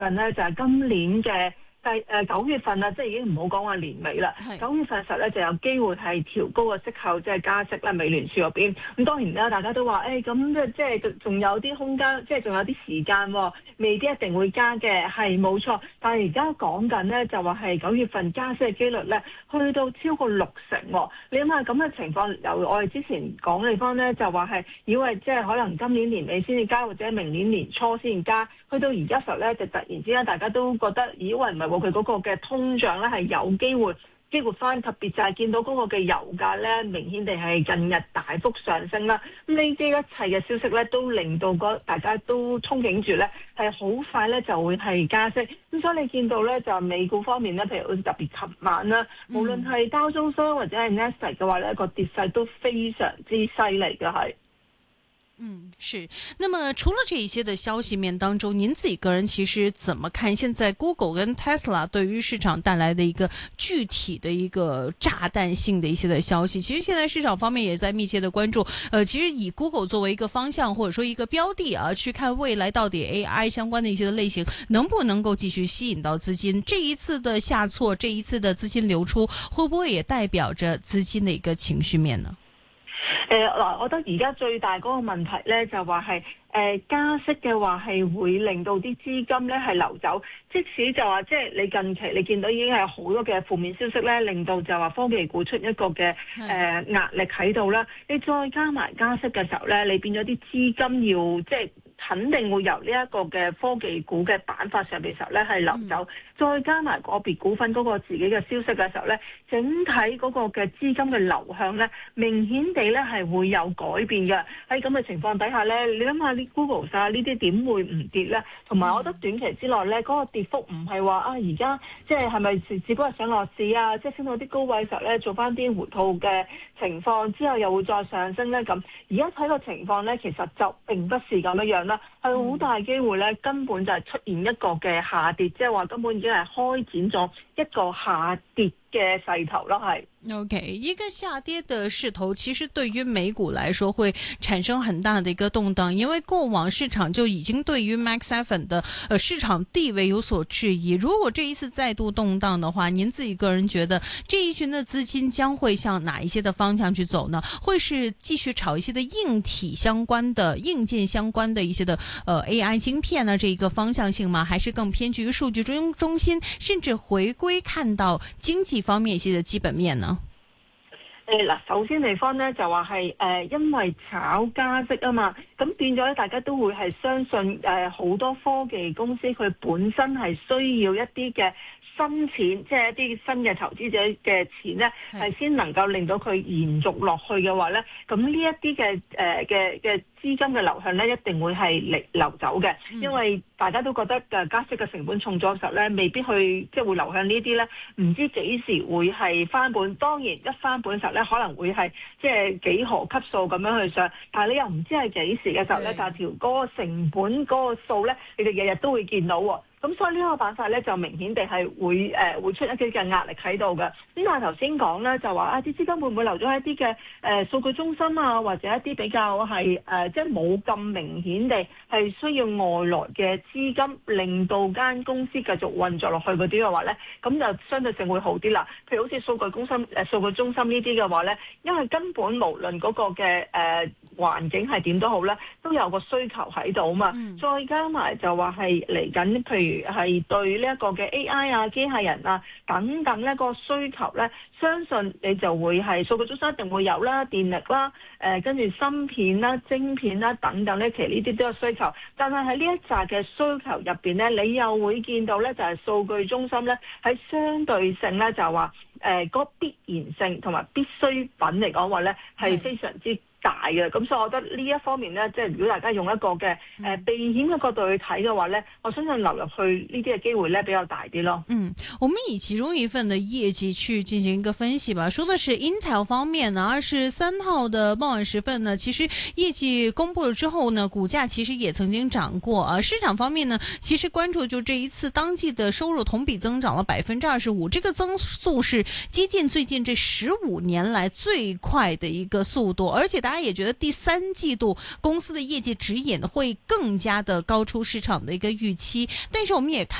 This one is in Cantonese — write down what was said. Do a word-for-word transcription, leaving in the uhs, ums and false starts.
份咧就係、是、今年嘅。第誒九月份啦，即係已經唔好講話年尾啦。九月份實咧就有機會係調高個息口，即係加息啦。美聯儲嗰邊咁當然啦，大家都話誒咁即係仲有啲空間，即係仲有啲時間喎，未必一定會加嘅，係冇錯。但係而家講緊咧就話係九月份加息嘅機率咧，去到超過六成喎。你諗下咁嘅情況，由我哋之前講嘅地方咧就話係以為即係可能今年年尾先至加，或者明年年初先至加，去到而家時候咧就突然之間大家都覺得以為唔係。佢嗰個嘅通脹咧係有機會激活翻，特別就係見到嗰個嘅油價咧明顯地係近日大幅上升啦。咁呢啲一切嘅消息咧都令到個大家都憧憬住咧係好快咧就會係加息。咁所以你見到咧就美股方面咧，譬如好似特別琴晚啦，嗯、無論係道瓊斯或者係 Nasdaq 嘅話咧，個跌勢都非常之犀利嘅係。 嗯，是。那麼除了這一些的消息面當中，您自己個人其實怎麼看現在 Google 跟 Tesla 對於市場帶來的一個具體的一個炸彈性的一些的消息？其實現在市場方面也在密切的關注。呃，其實以 Google 作為一個方向或者說一個標的啊，去看未來到底 A I 相關的一些的類型能不能夠繼續吸引到資金。這一次的下挫，這一次的資金流出，會不會也代表着資金的一個情緒面呢？ 誒嗱，我覺得而家最大嗰個問題咧，就話係誒加息嘅話係會令到啲資金咧係流走，即使就話即係你近期你見到已經係好多嘅負面消息咧，令到就話科技股出一個嘅誒、呃、壓力喺度啦。你再加埋加息嘅時候咧，你變咗啲資金要即係。肯定會由呢一個嘅科技股嘅板塊上邊時候咧係流走，嗯、再加埋個別股份嗰個自己嘅消息嘅時候咧，整體嗰個嘅資金嘅流向咧，明顯地咧係會有改變嘅。喺咁嘅情況底下咧，你諗下啲 Google 啊呢啲點會唔跌咧？同埋我覺得短期之內咧，嗰、嗰個跌幅唔係話啊而家即係係咪只不過上落市啊？即係升到啲高位時候咧，做翻啲回吐嘅情況之後又會再上升咧咁。而家睇個情況咧，其實就並不是咁樣樣啦。係好大機會咧，根本就係出現一個嘅下跌，即係話根本已經係開展咗一個下跌嘅勢頭咯，係。 OK，一個下跌的勢頭，其實對於美股來說會產生很大的一個動盪，因為過往市場就已經對於 Max Seven 的呃市場地位有所質疑。如果這一次再度動盪的話，您自己個人覺得這一群的資金將會向哪一些的方向去走呢？會是繼續炒一些的硬體相關的、硬件相關的一些的呃 A I 晶片呢？這一個方向性嗎？還是更偏向於數據中中心，甚至回歸看到經濟方面一些的基本面呢？ 誒嗱，首先地方咧就話係誒，因為炒加息啊嘛，咁變咗咧，大家都會係相信誒好、呃、多科技公司佢本身係需要一啲嘅新錢，即係一啲新嘅投資者嘅錢咧，係先能夠令到佢延續落去嘅話咧，咁呢一啲嘅誒嘅嘅資金嘅流向咧，一定會係嚟流走嘅，因為大家都覺得嘅加息嘅成本重咗嘅時候咧，未必去即係會流向呢啲咧，唔知幾時會係翻本。當然一翻本嘅時候咧，可能會係即係幾何級數咁樣去上，但係你又唔知係幾時嘅時候咧，就係條嗰個成本嗰個數咧，你哋日日都會見到喎。咁所以呢個板塊咧就明顯地係會誒、呃、會出一啲嘅壓力喺度嘅。咁但係頭先講咧就話啊啲資金會唔會流咗喺一啲嘅誒數據中心啊，或者一啲比較係誒、呃、即係冇咁明顯地係需要外來嘅資金令到間公司繼續運作落去嗰啲嘅話咧，咁就相對性會好啲啦。譬如好似數據中心誒數據中心呢啲嘅話咧，因為根本無論嗰個嘅誒、呃、環境係點都好咧，都有個需求喺度啊嘛。嗯、再加埋就話係嚟緊，譬如係對呢一個嘅 A I 啊、機械人啊等等呢個需求咧，相信你就會係數據中心一定會有啦，電力啦、誒跟住芯片啦、晶片啦等等咧，其實呢啲都有需求。但係喺呢一紮嘅需求入邊咧，你又會見到咧，就係數據中心咧喺相對性咧就話誒嗰必然性同埋必需品嚟講話咧係非常之大嘅，咁所以我覺得呢一方面呢，即係如果大家用一個嘅誒、呃、避險嘅角度去睇嘅話呢，我相信流入去呢啲嘅機會呢比較大啲咯。 嗯，我們以其中一份的業績去進行一個分析吧。說的是 Intel 方面呢，二十三號的傍晚時分呢，其實業績公布了之後呢，股價其實也曾經漲過啊。市場方面呢，其實關注就這一次當季的收入同比增長了百分之二十五，這個增速是接近最近這十五年來最快的一個速度，而且大家也覺得第三季度公司的業績指引會更加的高出市場的一個預期。但是我們也看